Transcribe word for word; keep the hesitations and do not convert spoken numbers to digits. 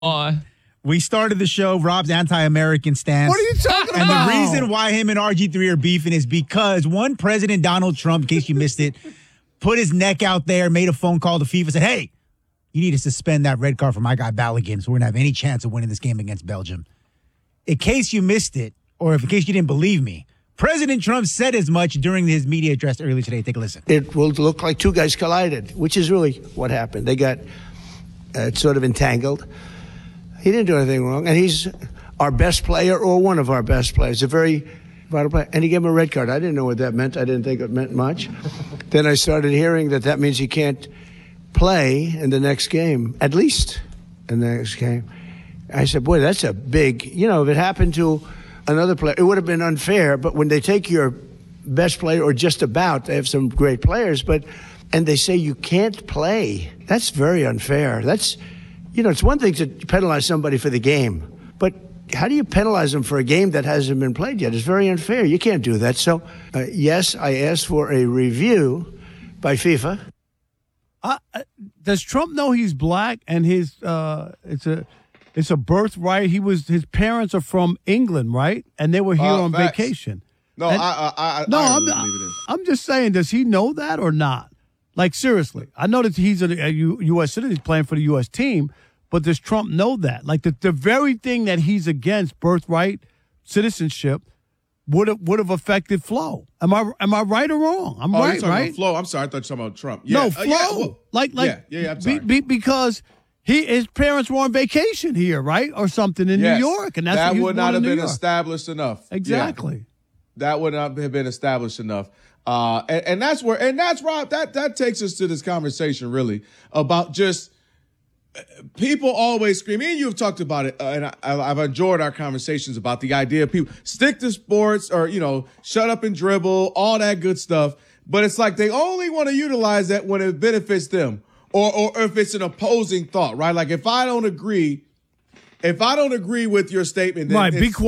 Uh, we started the show, Rob's anti-American stance. What are you talking and about? And the reason why him and R G three are beefing is because one President Donald Trump, in case you missed it, put his neck out there, made a phone call to FIFA, said, hey, you need to suspend that red card for my guy Balogun so we're going to have any chance of winning this game against Belgium. In case you missed it, or if in case you didn't believe me, President Trump said as much during his media address earlier today. Take a listen. It will look like two guys collided, which is really what happened. They got uh, sort of entangled. He didn't do anything wrong, and he's our best player or one of our best players, a very vital player. And he gave him a red card. I didn't know what that meant. I didn't think it meant much. Then I started hearing that that means he can't play in the next game, at least in the next game. I said, boy, that's a big, you know, if it happened to another player, it would have been unfair. But when they take your best player, or just about, they have some great players, but and they say you can't play, that's very unfair. That's, you know, it's one thing to penalize somebody for the game, but how do you penalize them for a game that hasn't been played yet? It's very unfair. You can't do that. So, uh, yes, I asked for a review by FIFA. Uh, does Trump know he's black and his uh, it's a it's a birthright? He was his parents are from England, right? And they were here uh, on facts. vacation. No, and, I, I, I, no, I I'm, believe it is. I'm just saying, does he know that or not? Like, seriously, I know that he's a, a U S citizen, he's playing for the U S team, but does Trump know that? Like, the, the very thing that he's against, birthright citizenship, would have would have affected Flo. Am I am I right or wrong? I'm oh, right, you're talking right? About Flo. I'm sorry, I thought you were talking about Trump. Yeah. No, uh, Flo. yeah, well, like like yeah, yeah, yeah, I'm sorry. Be, be, because he his parents were on vacation here, right, or something in yes. New York, and that's that what he was would not born have in been New York. established enough. Exactly. Yeah. That would not have been established enough. Uh, and, and that's where, and that's Rob. That that takes us to this conversation really about just. People always scream, me and you have talked about it, uh, and I, I've enjoyed our conversations about the idea of people stick to sports or, you know, shut up and dribble, all that good stuff. But it's like they only want to utilize that when it benefits them or, or if it's an opposing thought, right? Like if I don't agree, if I don't agree with your statement, then right, it's, be quiet.